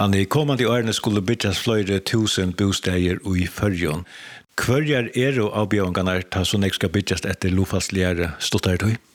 Anni, kommande årene skulle bygges flere tusen bostäder i Førjon. Hver jo avbjørnene ta så nek skal bygges etter lofastligere stått her?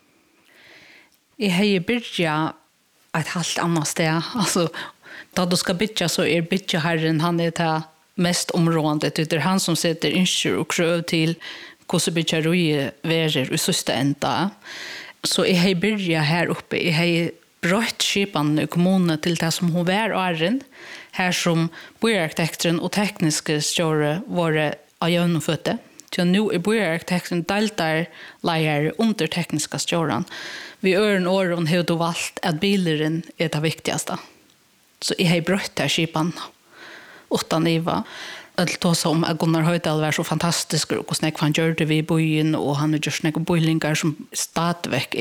Jeg har bygget et helt annet sted. Altså, da du skal bygge så byggeherren, han det mest området. Det han som setter innskjør og krøv til hvordan byggeriet verer i siste enda. Så jeg har bygget her oppe. Jeg har brøtt skipene i kommunen til det som hun var åren. Her som boarkitekten og tekniske stjåre var av gjennomfødte. Så nå boarkitekten deltar leier under tekniska stjåren. Vi øren åren har du valgt at bileren det viktigaste. Så jeg har brøtt her skipene utan iva. Alt då som Gunnar Høydal var så fantastisk och hvordan han gjør det vi i byen og han har gjort sånne boilingar som stadigvæk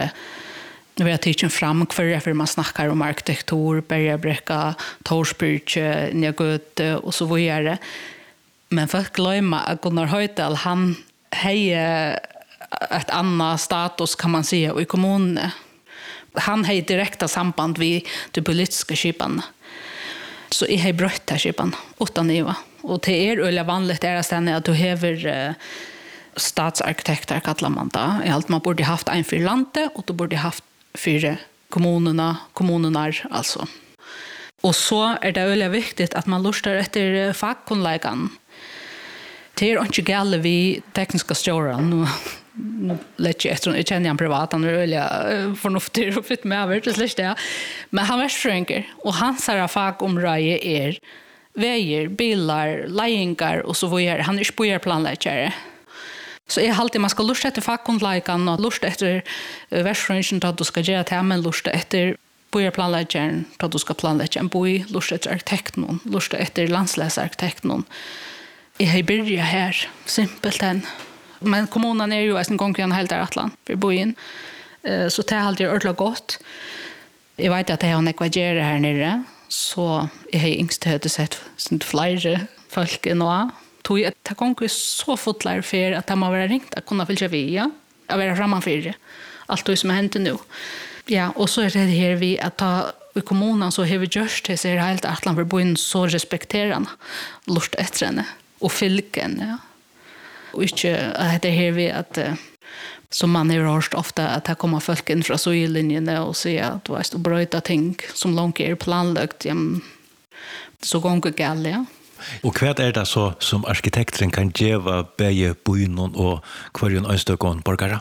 vi har tidsen fram för man snackar om arkitektur, Bergabrekka, Torsbyrkje, Njagöte och så vidare. Men folk glömmer att Gunnar Høydal han har ett annat status kan man säga i kommunen. Han har direkta samband med de politiska skiparna. Så jeg har brøtt her skipen, utan niva. Og det øyelig vanligt at du hever statsarkitekter, kallar man da. Man borde haft en for landet, og du burde haft for kommunerna, altså. Og så det øyelig viktigt at man lustar etter fagkunnleikene. Det ikke gale vi tekniska stjåren. Nu lät jag känner han privat han är förnuftig och fitt med över till släkt det. Men han var stränker och hans fagområde vägar, bilar, lejingar och så vidare. Han är inte planläggare. Så jag alltid man ska lusta efter fagkunnleikan och lusta efter västfrängen att du ska göra det men lusta efter planläggaren att du ska planlägga en boi, lusta efter arkitekten, lusta efter landsläsarkitekten. Jag har börjat här simpelt än. Men kommunen ju en gång kan helt atlan för boin. Så det har alltid ordla gott. Jag vet att det har nekvagerat här nere så jag har yngst hade sett sånt flera folk nå. Tog jag ta gång så fotlar för att de har varit ringt att kunna fylla via. Jag vara framför allt det som har hänt nu. Ja, och så det här vi att ta i kommunen så har vi gjort det så helt atlan för boin så respekterande lust efter henne och fylken ja. Och inte att det här vi att som man har hört ofta att det kommer folk in från linjerna och säga att du vet bryta ting som långt planlagt så gånger gäll ja. Och vad det så som arkitekten kan geva bäge byn och kvarjon östökon borgare?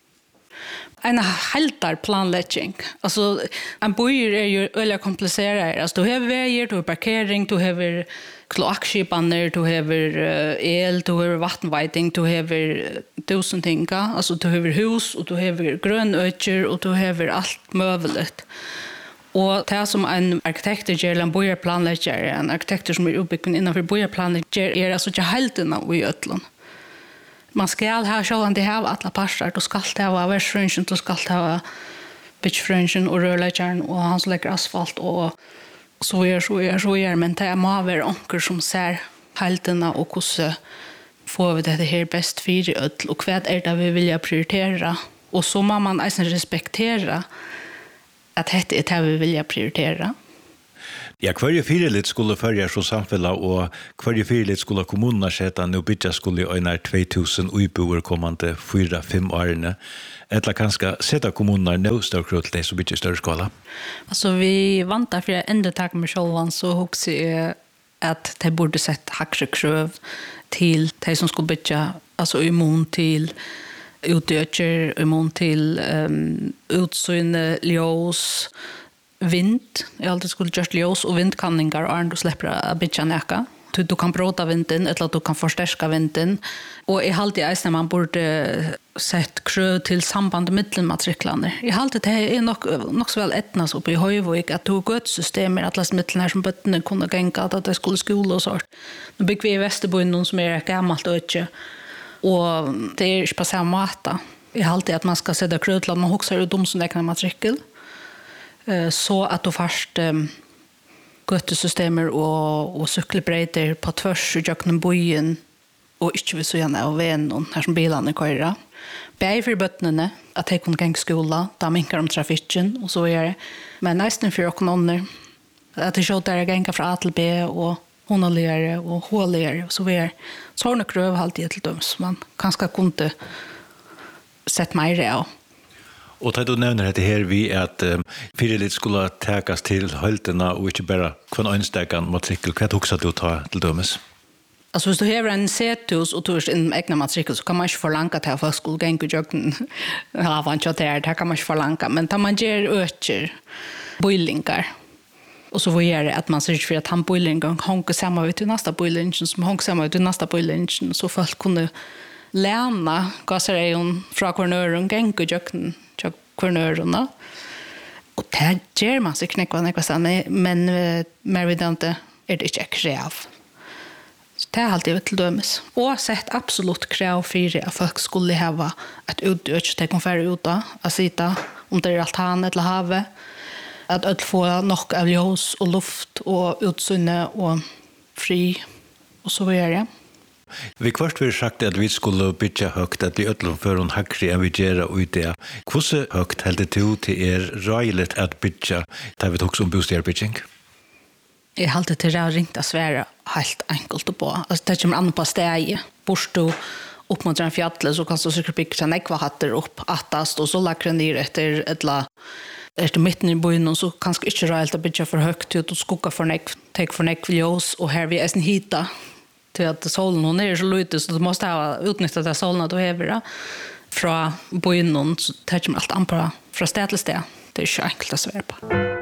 En haltar planläggning. Alltså en bojer ju öliga komplicerad. Alltså du har vägar, du har parkering, du har kloakskipaner, du har el, du har vattenväting, du har tusen ting. Alltså du har hus och du har grönötter och du har allt möjligt. Och det som en arkitekt gör en bojerplanläggare, en arkitekt som uppbyggd innanför bojerplanläggare alltså inte halterna i ötlen. Man ska ha sjåan det här alla passar då ska det ha västfrängen då ska det ha bitchfrängen och rörläggaren och hans lägger asfalt och så är men det må vara onker som ser halterna och hur får vi det här bäst för öll och vad det vi vill prioritera och så må man alltså respektera att det är vi vill prioritera. Ja, kvarje fyrirlit skulle följa så samfälla och kvarje fyrirlit skulle kommunerna sätta nu bytja skulle öna 2000 uiboer kommande 4-5 årene. Eller kanske sätta kommunerna nu större till det så bytja större skala. Alltså vi vantar för ända tack med självan så också att det borde sätta högre krav till de som skulle bytja alltså immun till utdöcher, immun till utsyn, ljus, vind. Jag alltid skulle just ljus och vindkanningar och du släpper att bytja näka. Du kan bråta vinden eller att du kan förstärka vinden. Och i halvtid är man borde sett krö till samband med matriklarna. I halvtid det är nog så väl ettnas uppe i Höjvik att du gott system med alla smittlarna som bötterna kunde gänga att det skulle skola och sånt. Nu bygger vi i Västerbyn som är gammalt och inte. Och det är inte på samma måte. I halvtid att man ska sätta krö till att man också är de som räknar matrikel. Så att du först göttesystemer och cykelbreder på tvärs och jöknen bojen och inte vi så gärna av vännen här som bilarna köra. Bäg för bötterna att de kan gå skola, da minkar de trafiken och så är det. Men nästan för ekonomer Att det showar där gänga från A till B och honoligare och håligare och så vidare. Så har några gröv alltid till döms. Man kanske kunde sett mig det. Och då du nämner det här vi att fyrirlit skulle täckas till hölterna och inte bara från önstakan matrikel. Vad också du tar till dömes? Alltså hvis du har en setus och du är en egna matrikel så kan man inte förlanga till att folk skulle gå och göra det kan man inte förlanga. Men tar man ger öker bojlingar och så är det att man ser för att han bojlingen hånger samma ut i nästa bojlingen som hånger samma ut i nästa bojlingen så folk kunde lämna gasarejon från kornören gång och göra kornörerna. Och det ger man sig knäcka men mer vid inte är det inte kräv. Det är alltid till dömes. Och sett absolut krav för att folk skulle ha ett utdöds till att färre ut att sitta om det är altan eller havet. Att få nog av ljus och luft och utsynne och fri och så vidare. Vi kvart vi sagt att vi skulle bygga högt att vi ödlom för en hackri än vi gör ut det. Hur högt hade du till röjligt att bygga? Det har vi också om bostadsbygging. Jag har alltid till att ringt att svära helt enkelt på. Alltså, det kommer an på steg. Bort du upp mot en fjäll så kan du säkert bygga en ekvahatter upp attast och så lackar ner efter mitten i byn så kanske inte rejält att bygga för högt ut och skugga för nek ljus och här vi är en hita till att solen hon är så lite så du måste ha utnyttjat det solen att du häver från byn så tar man allt an på från steg till steg. Det är inte enkelt att svära på.